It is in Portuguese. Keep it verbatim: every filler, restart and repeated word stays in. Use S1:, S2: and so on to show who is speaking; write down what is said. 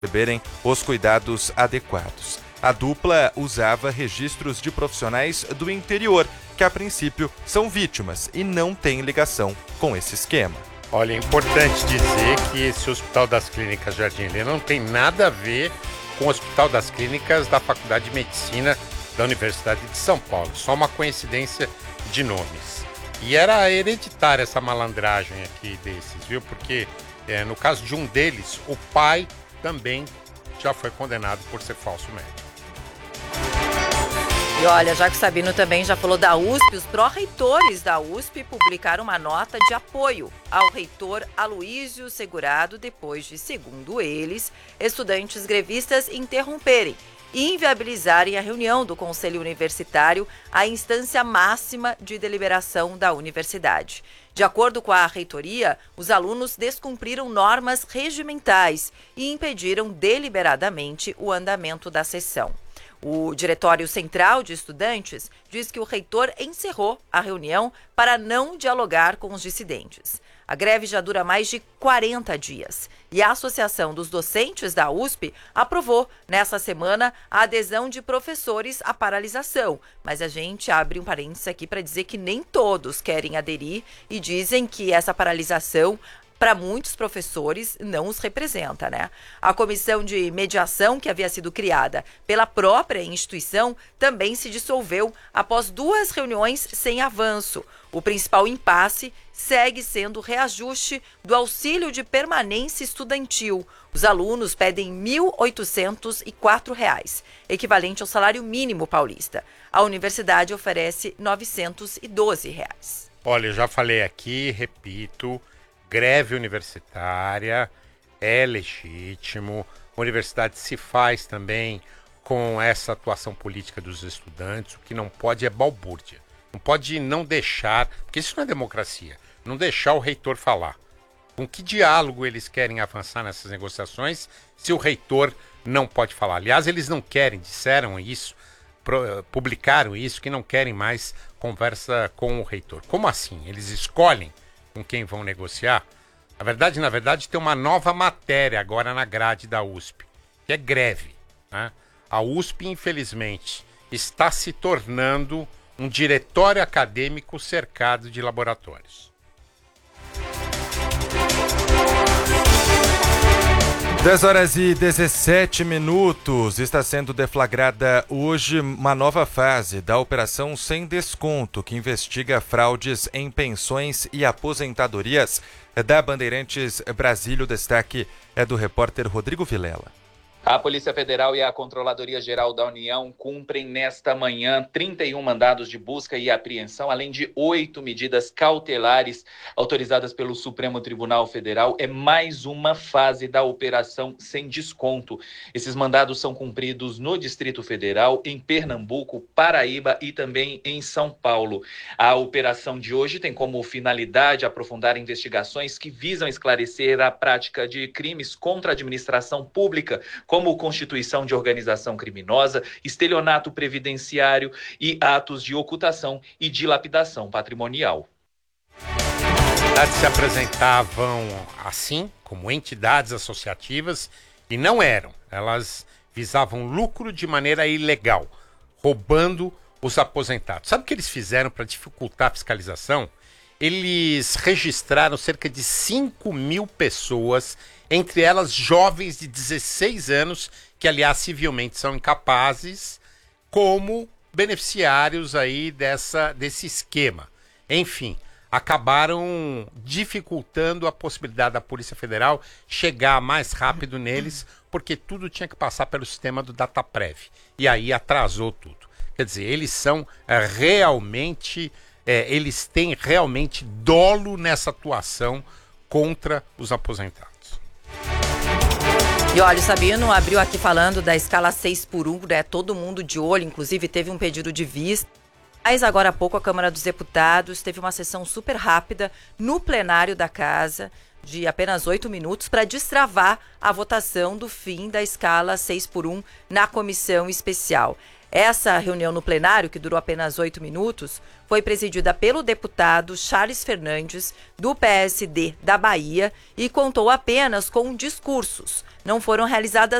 S1: receberem os cuidados adequados. A dupla usava registros de profissionais do interior, que a princípio são vítimas e não têm ligação com esse esquema.
S2: Olha, é importante dizer que esse Hospital das Clínicas Jardim Helena não tem nada a ver com o Hospital das Clínicas da Faculdade de Medicina da Universidade de São Paulo. Só uma coincidência de nomes. E era hereditária essa malandragem aqui desses, viu? Porque é, no caso de um deles, o pai também já foi condenado por ser falso médico.
S3: E olha, já que o Sabino também já falou da U S P, os pró-reitores da U S P publicaram uma nota de apoio ao reitor Aloísio Segurado depois de, segundo eles, estudantes grevistas interromperem e inviabilizarem a reunião do Conselho Universitário, a instância máxima de deliberação da universidade. De acordo com a reitoria, os alunos descumpriram normas regimentais e impediram deliberadamente o andamento da sessão. O Diretório Central de Estudantes diz que o reitor encerrou a reunião para não dialogar com os dissidentes. A greve já dura mais de quarenta dias e a Associação dos Docentes da U S P aprovou nessa semana a adesão de professores à paralisação. Mas a gente abre um parênteses aqui para dizer que nem todos querem aderir e dizem que essa paralisação, para muitos professores, não os representa, né? A comissão de mediação que havia sido criada pela própria instituição também se dissolveu após duas reuniões sem avanço. O principal impasse segue sendo o reajuste do auxílio de permanência estudantil. Os alunos pedem mil oitocentos e quatro reais, equivalente ao salário mínimo paulista. A universidade oferece novecentos e doze reais.
S2: Olha, eu já falei aqui, repito, greve universitária é legítimo, a universidade se faz também com essa atuação política dos estudantes, o que não pode é balbúrdia. Não pode não deixar, porque isso não é democracia, não deixar o reitor falar. Com que diálogo eles querem avançar nessas negociações se o reitor não pode falar? Aliás, eles não querem, disseram isso, publicaram isso, que não querem mais conversa com o reitor. Como assim? Eles escolhem com quem vão negociar? Na verdade, na verdade, tem uma nova matéria agora na grade da U S P, que é greve, né? A U S P, infelizmente, está se tornando um diretório acadêmico cercado de laboratórios.
S1: dez horas e dezessete minutos. Está sendo deflagrada hoje uma nova fase da Operação Sem Desconto, que investiga fraudes em pensões e aposentadorias da Bandeirantes Brasília. O destaque é do repórter Rodrigo Vilela.
S4: A Polícia Federal e a Controladoria Geral da União cumprem nesta manhã trinta e um mandados de busca e apreensão, além de oito medidas cautelares autorizadas pelo Supremo Tribunal Federal. É mais uma fase da Operação Sem Desconto. Esses mandados são cumpridos no Distrito Federal, em Pernambuco, Paraíba e também em São Paulo. A operação de hoje tem como finalidade aprofundar investigações que visam esclarecer a prática de crimes contra a administração pública, como constituição de organização criminosa, estelionato previdenciário e atos de ocultação e dilapidação patrimonial.
S2: As entidades se apresentavam assim, como entidades associativas, e não eram. Elas visavam lucro de maneira ilegal, roubando os aposentados. Sabe o que eles fizeram para dificultar a fiscalização? Eles registraram cerca de cinco mil pessoas, entre elas jovens de dezesseis anos, que aliás civilmente são incapazes, como beneficiários aí dessa, desse esquema. Enfim, acabaram dificultando a possibilidade da Polícia Federal chegar mais rápido neles, porque tudo tinha que passar pelo sistema do Dataprev. E aí atrasou tudo. Quer dizer, eles são é, realmente... É, eles têm realmente dolo nessa atuação contra os aposentados.
S3: E olha, o Sabino abriu aqui falando da escala seis por um, né? Todo mundo de olho, inclusive teve um pedido de vista. Mas agora há pouco a Câmara dos Deputados teve uma sessão super rápida no plenário da Casa, de apenas oito minutos, para destravar a votação do fim da escala seis por um na comissão especial. Essa reunião no plenário, que durou apenas oito minutos, foi presidida pelo deputado Charles Fernandes, do P S D da Bahia, e contou apenas com discursos. Não foram realizadas